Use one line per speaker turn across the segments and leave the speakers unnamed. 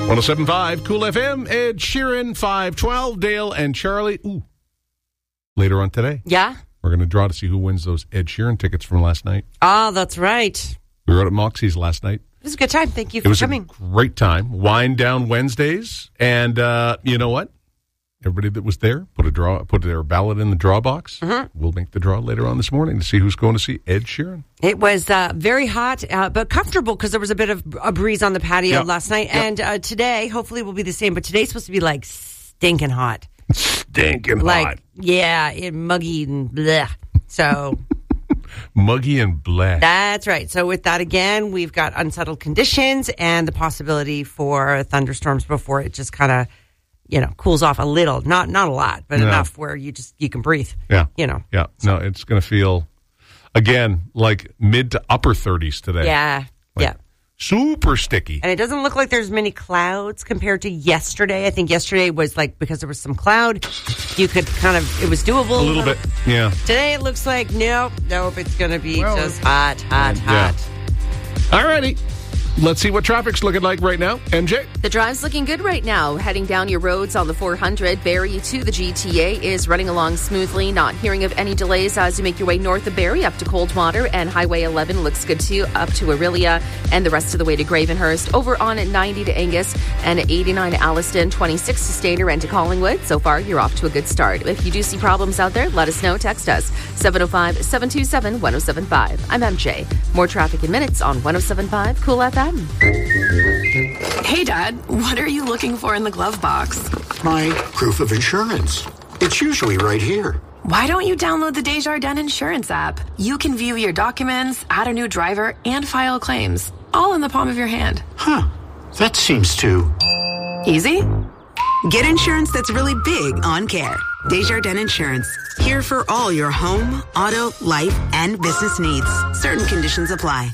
107.5 Cool FM, Ed Sheeran, 512, Dale and Charlie. Ooh. Later on today.
Yeah?
We're going to draw to see who wins those Ed Sheeran tickets from last night.
Oh, that's right.
We were out at Moxie's last night.
It was a good time. Thank you for coming.
It was a great time. Wind down Wednesdays. And you know what? Everybody that was there put their ballot in the draw box. Mm-hmm. We'll make the draw later on this morning to see who's going to see Ed Sheeran.
It was very hot, but comfortable because there was a bit of a breeze on the patio last night. Yep. And today, hopefully, will be the same. But today's supposed to be like stinking hot.
Stinking hot.
Yeah, muggy and bleh. So...
Muggy and bleh.
That's right. So with that, again, we've got unsettled conditions and the possibility for thunderstorms before it just kind of, cools off a little. Not a lot, but enough where you can breathe.
Yeah.
Yeah.
So. No, it's going to feel, again, like mid to upper 30s today.
Yeah. Yeah.
Super sticky.
And it doesn't look like there's many clouds compared to yesterday. I think yesterday was because there was some cloud, you could it was doable.
A little bit, yeah.
Today it looks like, nope, it's going to be just hot. Yeah.
All righty. Let's see what traffic's looking like right now. MJ?
The drive's looking good right now. Heading down your roads on the 400, Barrie to the GTA is running along smoothly. Not hearing of any delays as you make your way north of Barrie up to Coldwater. And Highway 11 looks good too, up to Orillia and the rest of the way to Gravenhurst. Over on 90 to Angus and 89 to Alliston, 26 to Stainer and to Collingwood. So far, you're off to a good start. If you do see problems out there, let us know. Text us, 705-727-1075. I'm MJ. More traffic in minutes on 107.5 Cool FM.
Hey, Dad, what are you looking for in the glove box?
My proof of insurance. It's usually right here.
Why don't you download the Desjardins Insurance app? You can view your documents, add a new driver, and file claims, all in the palm of your hand.
Huh. That seems too...
easy?
Get insurance that's really big on care. Desjardins Insurance. Here for all your home, auto, life, and business needs. Certain conditions apply.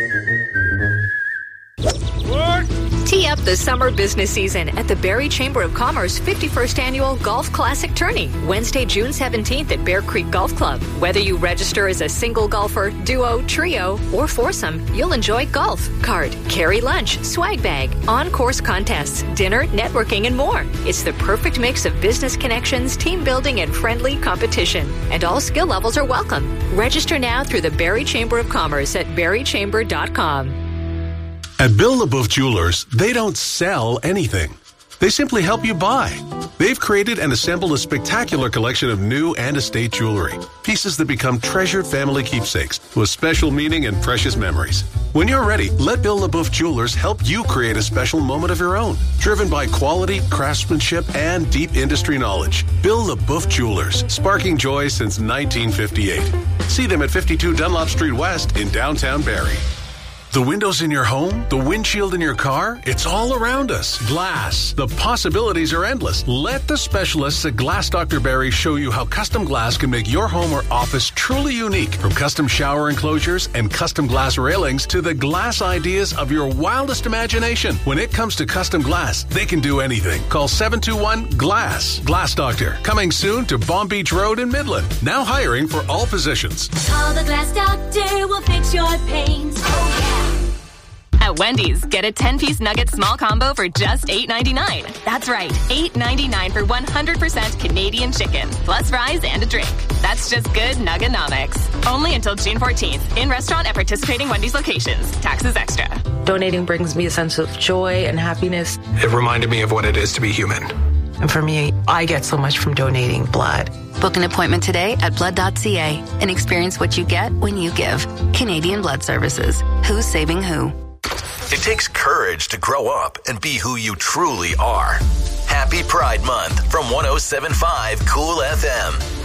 Tee up the summer business season at the Barrie Chamber of Commerce 51st Annual Golf Classic Tourney, Wednesday, June 17th at Bear Creek Golf Club. Whether you register as a single golfer, duo, trio, or foursome, you'll enjoy golf, cart, carry lunch, swag bag, on-course contests, dinner, networking, and more. It's the perfect mix of business connections, team building, and friendly competition. And all skill levels are welcome. Register now through the Barrie Chamber of Commerce at barriechamber.com.
At Bill LaBeouf Jewelers, they don't sell anything. They simply help you buy. They've created and assembled a spectacular collection of new and estate jewelry. Pieces that become treasured family keepsakes with special meaning and precious memories. When you're ready, let Bill LaBeouf Jewelers help you create a special moment of your own. Driven by quality, craftsmanship, and deep industry knowledge. Bill LaBeouf Jewelers, sparking joy since 1958. See them at 52 Dunlop Street West in downtown Barrie. The windows in your home, the windshield in your car, it's all around us. Glass. The possibilities are endless. Let the specialists at Glass Dr. Barrie show you how custom glass can make your home or office truly unique. From custom shower enclosures and custom glass railings to the glass ideas of your wildest imagination. When it comes to custom glass, they can do anything. Call 721-GLASS. Glass Doctor. Coming soon to Bomb Beach Road in Midland. Now hiring for all positions.
Call the Glass Doctor. We'll fix your paint. Oh, yeah.
At Wendy's, get a 10-piece nugget small combo for just $8.99. That's right, $8.99 for 100% Canadian chicken, plus fries and a drink. That's just good nuggenomics. Only until June 14th, in restaurant at participating Wendy's locations. Taxes extra.
Donating brings me a sense of joy and happiness.
It reminded me of what it is to be human.
And for me, I get so much from donating blood.
Book an appointment today at blood.ca and experience what you get when you give. Canadian Blood Services. Who's saving who?
It takes courage to grow up and be who you truly are. Happy Pride Month from 107.5 Cool FM.